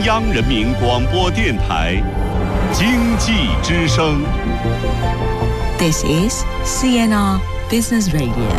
央人民广播电台经济之声。 This is CNR Business Radio。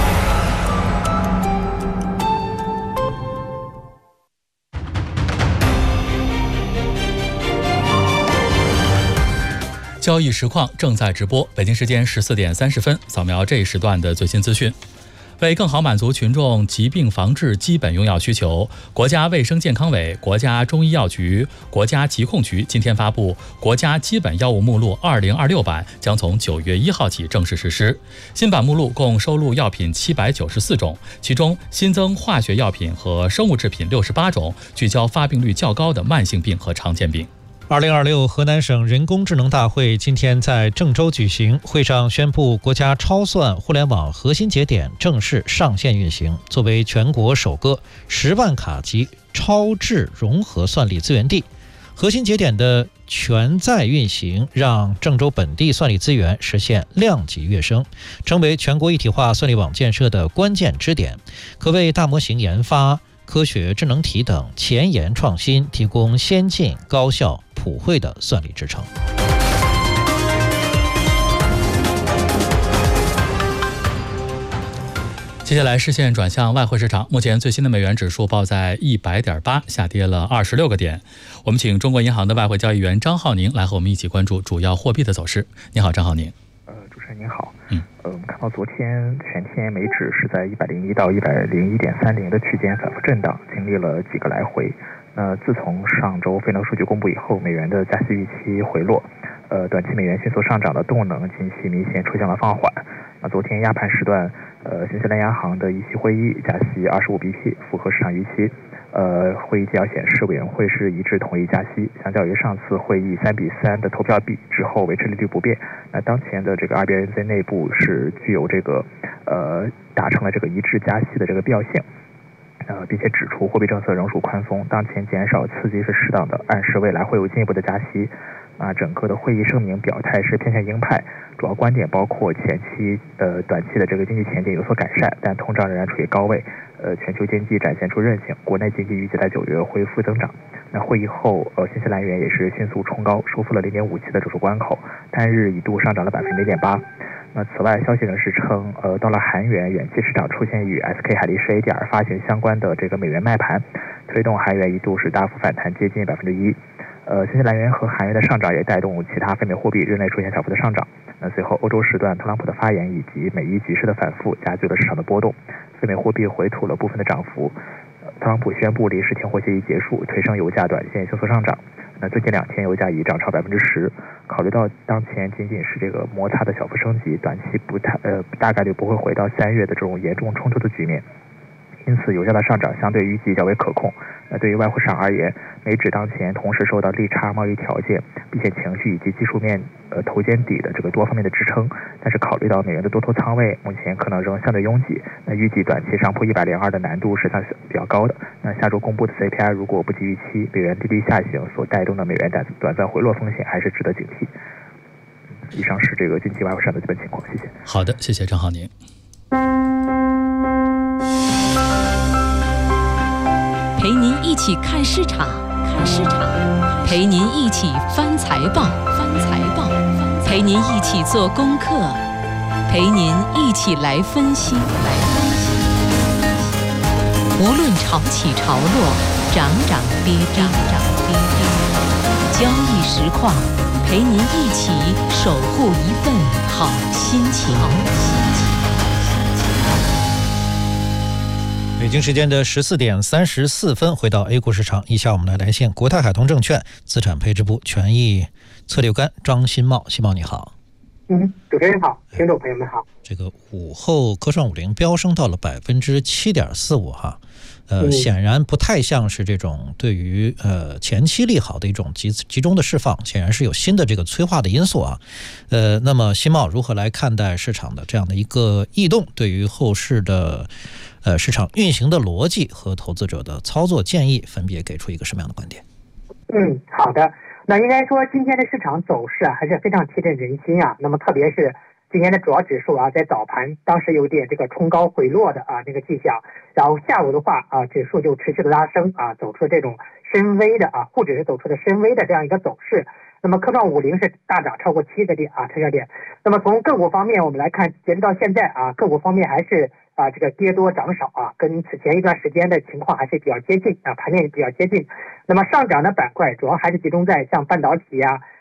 交易实况正在直播，北京时间14点30分，扫描这一时段的最新资讯。为更好满足群众疾病防治基本用药需求，国家卫生健康委、国家中医药局、国家疾控局今天发布《国家基本药物目录2026版》，将从9月1号起正式实施。新版目录共收录药品794种，其中新增化学药品和生物制品68种，聚焦发病率较高的慢性病和常见病。 2026河南省人工智能大会今天在郑州举行，会上宣布国家超算互联网核心节点正式上线运行。作为全国首个10万卡级超智融合算力资源地，核心节点的全在运行，让郑州本地算力资源实现量级跃升，成为全国一体化算力网建设的关键支点，可为大模型研发、科学智能体等前沿创新提供先进、高效、普惠的算力支撑。 接下来视线转向外汇市场，目前最新的美元指数报在100.8，下跌了26个点。我们请中国银行的外汇交易员张浩宁来和我们一起关注主要货币的走势。你好，张浩宁。 主持人您好。我们看到昨天全天美指是在101到101.30的区间反复震荡，经历了几个来回。自从上周非农数据公布以后，美元的加息预期回落，短期美元迅速上涨的动能近期明显出现了放缓。昨天亚盘时段，新西兰央行的议息会议加息25 BP， 符合市场预期。会议纪要显示，委员会是一致同意加息，相较于上次会议3:3的投票比之后，维持利率不变。当前的这个RBNZ 内部是具有这个达成了这个一致加息的这个必要性。并且指出货币政策仍属宽松，当前减少刺激是适当的，暗示未来会有进一步的加息。整个的会议声明表态是偏向鹰派，主要观点包括前期短期的这个经济前景有所改善，但通胀仍然处于高位。全球经济展现出韧性，国内经济预计在9月恢复增长。会议后，新西兰元也是迅速冲高，收复了0.57的指数关口，单日一度上涨了0.8%。此外，消息人士称，到了韩元远期市场出现与 SK 海力士 ADR 发行相关的这个美元卖盘，推动韩元一度是大幅反弹接近1%。新西兰元和韩元的上涨也带动其他非美货币日内出现小幅的上涨。随后欧洲时段特朗普的发言以及美伊局势的反复加剧了市场的波动，非美货币回吐了部分的涨幅。特朗普宣布临时停火协议结束，推升油价短线迅速上涨。最近2天油价已涨超10%。考虑到当前仅仅是这个摩擦的小幅升级，短期大概率不会回到3月的这种严重冲突的局面。因此，油价的上涨相对预计较为可控。对于外汇市场而言，美指当前同时受到利差贸易条件、避险情绪以及技术面头肩底的这个多方面的支撑。但是考虑到美元的多头仓位目前可能仍相对拥挤，预计短期上破102的难度是比较高的。下周公布的 CPI 如果不及预期，美元利率下行所带动的美元短暂回落风险还是值得警惕。以上是这个近期外汇市场的基本情况，谢谢。 好的，谢谢张浩宁。 陪您一起看市场，陪您一起翻财报，陪您一起做功课，陪您一起来分析。无论潮起潮落，涨涨跌跌，交易实况，陪您一起守护一份好心情。 北京时间的14点34分，回到 A 股市场，以下我们来连线国泰海通证券资产配置部权益策略官张新茂。新茂你好。 主持人好，听众朋友们好。 这个午后科创50飙升到了7.45%哈，显然不太像是这种对于前期利好的一种集中的释放，显然是有新的这个催化的因素啊。那么新茂如何来看待市场的这样的一个异动？对于后市的市场运行的逻辑和投资者的操作建议，分别给出一个什么样的观点？ 好的。那应该说今天的市场走势还是非常贴近人心啊。那么特别是今天的主要指数在早盘当时有点这个冲高回落的这个迹象，然后下午的话指数就持续的拉升走出这种深 V 的沪指是走出了深 V 的这样一个走势。那么科创50是大涨超过70点70点。那么从个股方面我们来看，截止到现在个股方面还是这个跌多涨少跟此前一段时间的情况还是比较接近盘面比较接近。那么上涨的板块主要还是集中在像半导体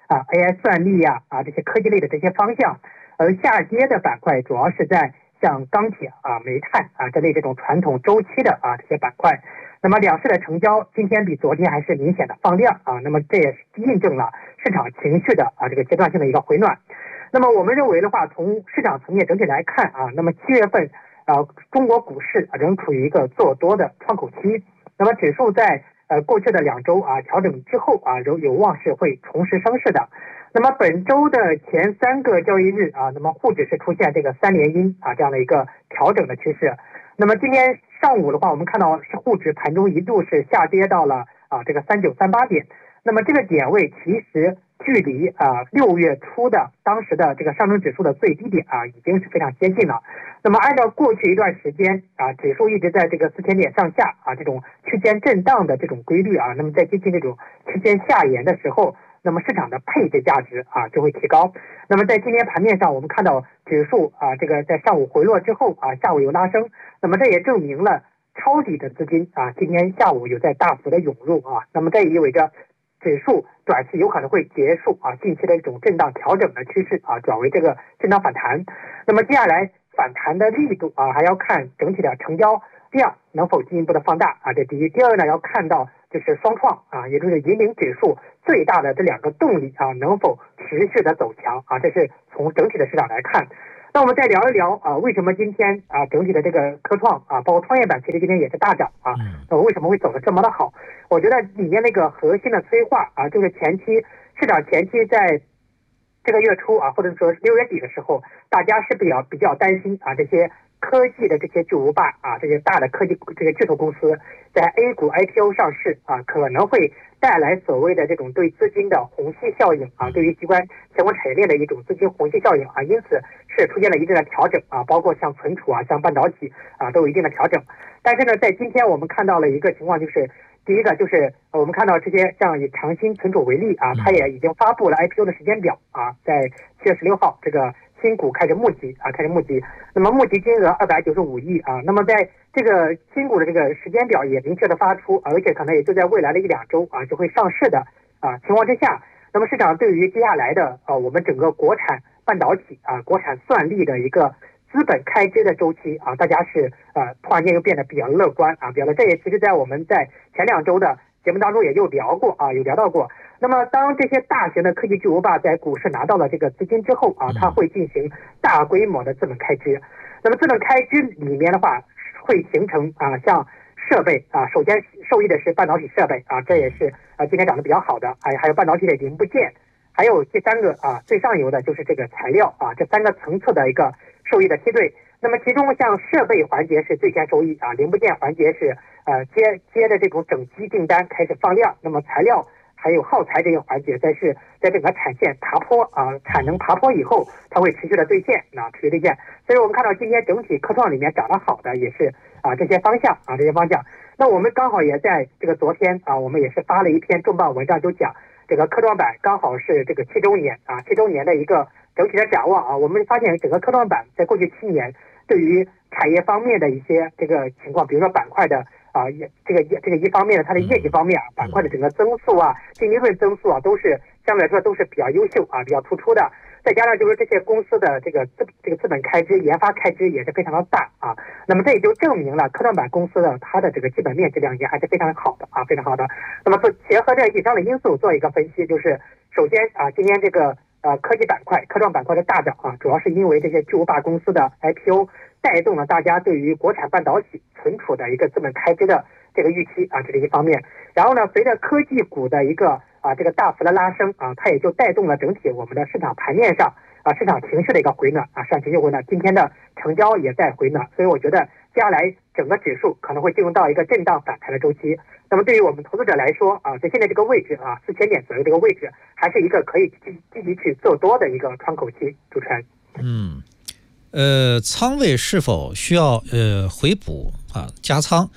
AI 算力这些科技类的这些方向，而下跌的板块主要是在像钢铁煤炭这类这种传统周期的这些板块。那么两市的成交今天比昨天还是明显的放量那么这也是印证了市场情绪的这个阶段性的一个回暖。那么我们认为的话，从市场层面整体来看那么7月份中国股市仍处于一个做多的窗口期。那么指数在过去的2周调整之后仍有望是会重拾升势的。那么本周的前3个交易日那么沪指是出现这个3连阴这样的一个调整的趋势。那么今天上午的话，我们看到是沪指盘中一度是下跌到了这个3938点。那么这个点位其实距离6月初的当时的这个上证指数的最低点已经是非常接近了。那么按照过去一段时间指数一直在这个4000点上下这种区间震荡的这种规律那么在接近这种区间下沿的时候，那么市场的配置价值就会提高。那么在今天盘面上，我们看到指数这个在上午回落之后下午有拉升，那么这也证明了抄底的资金今天下午有在大幅的涌入那么这也意味着指数短期有可能会结束近期的一种震荡调整的趋势转为这个震荡反弹。那么接下来反弹的力度还要看整体的成交量能否进一步的放大这第一。第二呢，要看到就是双创也就是引领指数最大的这2个动力能否持续的走强这是从整体的市场来看。那我们再聊一聊为什么今天整体的这个科创包括创业板其实今天也是大涨那为什么会走得这么的好？我觉得里面那个核心的催化就是市场前期在这个月初或者说是6月底的时候，大家是比较担心这些科技的这些巨无霸这些大的科技这个巨头公司在 A 股 IPO 上市可能会带来所谓的这种对资金的虹吸效应对于相关产业链的一种资金虹吸效应因此是出现了一定的调整包括像存储像半导体都有一定的调整。但是呢，在今天我们看到了一个情况，就是第一个就是我们看到这些像以长鑫存储为例它也已经发布了 IPO 的时间表在7月16号这个新股开始募集那么募集金额295亿那么在这个新股的这个时间表也明确的发出而且可能也就在未来的1-2周就会上市的情况之下，那么市场对于接下来的我们整个国产半导体国产算力的一个资本开支的周期大家是突然间又变得比较乐观这也其实在我们在前2周的节目当中也有聊到过。那么当这些大型的科技巨无霸在股市拿到了这个资金之后它会进行大规模的资本开支。那么资本开支里面的话会形成像设备首先受益的是半导体设备这也是今天涨得比较好的还有半导体的零部件，还有第3个最上游的就是这个材料这3个层次的一个受益的梯队。那么其中像设备环节是最先收益零部件环节是接的这种整机订单开始放量，那么材料还有耗材这些环节在整个产线爬坡产能爬坡以后它会持续的兑现所以我们看到今天整体科创里面涨得好的也是这些方向那我们刚好也在这个昨天我们也是发了一篇重磅文章，就讲这个科创板刚好是这个7周年7周年的一个整体的展望我们发现整个科创板在过去7年对于产业方面的一些这个情况，比如说板块的这个一方面的它的业绩方面板块的整个增速净利润增速都是相对来说都是比较优秀比较突出的。再加上就是这些公司的这个资本开支研发开支也是非常的大那么这也就证明了科创板公司的它的这个基本面质量也还是非常好的非常好的。那么结合这以上的因素做一个分析，就是首先今天这个科技板块科创板块的大涨主要是因为这些巨无霸公司的 IPO 带动了大家对于国产半导体存储的一个资本开支的这个预期这是一方面。然后呢，随着科技股的一个这个大幅的拉升它也就带动了整体我们的市场盘面上市场情绪的一个回暖市场情绪回暖，今天的成交也在回暖，所以我觉得接下来整个指数可能会进入到一个震荡反弹的周期。那么对于我们投资者来说在现在这个位置4000点左右这个位置还是一个可以积极去做多的一个窗口期。主持人仓位是否需要回补加仓？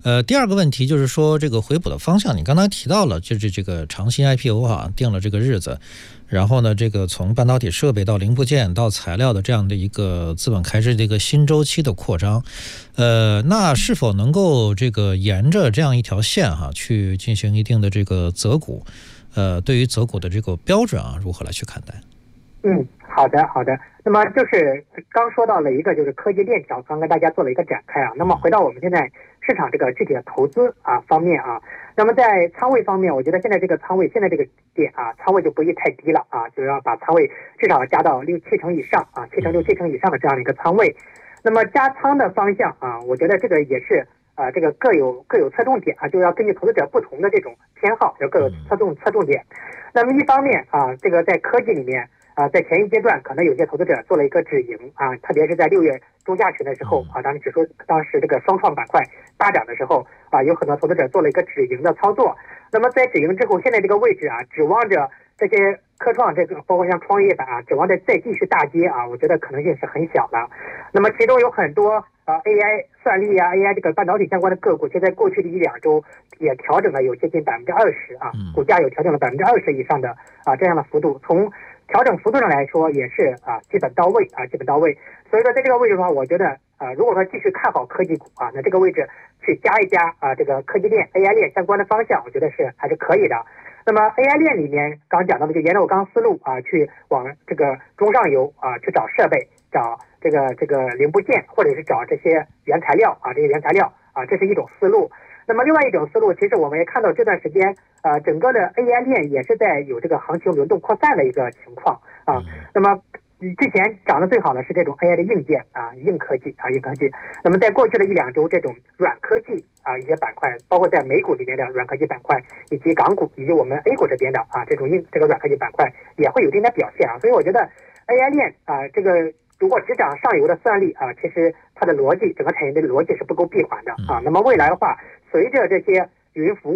第二个问题就是说这个回补的方向，你刚才提到了，就是这个长鑫 IPO 啊，定了这个日子，然后呢，这个从半导体设备到零部件到材料的这样的一个资本开支的一个新周期的扩张，那是否能够这个沿着这样一条线哈，去进行一定的这个择股？对于择股的这个标准啊，如何来去看待？ 好的。那么就是刚说到了一个就是科技链条，刚跟大家做了一个展开啊。那么回到我们现在市场这个具体的投资啊方面啊，那么在仓位方面，我觉得现在这个仓位现在这个点啊，仓位就不宜太低了啊，就要把仓位至少加到6-7成以上啊，7成6-7成以上的这样的一个仓位。那么加仓的方向啊，我觉得这个也是这个各有侧重点啊，就要根据投资者不同的这种偏好，有各有侧重点。那么一方面啊，这个在科技里面。在前一阶段，可能有些投资者做了一个止盈啊，特别是在6月中下旬的时候啊，当时这个双创板块大涨的时候啊，有很多投资者做了一个止盈的操作。那么在止盈之后，现在这个位置啊，指望着这些科创这个包括像创业板啊，指望着再继续大跌啊，我觉得可能性是很小的。那么其中有很多AI 算力啊 ，AI 这个半导体相关的个股，现在过去的1-2周也调整了有接近20%啊，股价有调整了20%以上的这样的幅度。从调整幅度上来说，也是基本到位。所以说在这个位置的话，我觉得如果说继续看好科技股啊，那这个位置去加一加这个科技链 AI 链相关的方向，我觉得还是可以的。那么 AI 链里面刚讲到的，就沿着我刚思路啊，去往这个中上游啊去找设备，找这个零部件，或者是找这些原材料啊，这是一种思路。那么另外一种思路，其实我们也看到这段时间整个的 AI 链也是在有这个行情轮动扩散的一个情况啊。那么之前涨得最好的是这种 AI 的硬件啊，硬科技。那么在过去的1-2周，这种软科技啊一些板块，包括在美股里面的软科技板块，以及港股以及我们 A 股这边的这个软科技板块也会有一定的表现啊。所以我觉得 AI 链这个如果只讲上游的算力啊，其实它的逻辑，整个产业的逻辑是不够闭环的啊。那么未来的话，随着这些云服务